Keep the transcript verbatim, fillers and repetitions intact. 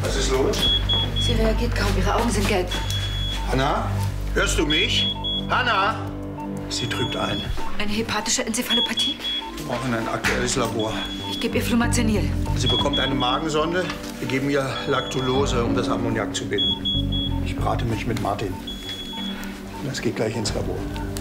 Was ist los? Sie reagiert kaum. Ihre Augen sind gelb. Hanna, hörst du mich? Hanna! Sie trübt ein. Eine hepatische Enzephalopathie? Wir brauchen ein aktuelles Labor. Ich gebe ihr Flumazenil. Sie bekommt eine Magensonde. Wir geben ihr Lactulose, um das Ammoniak zu binden. Ich berate mich mit Martin. Das geht gleich ins Labor.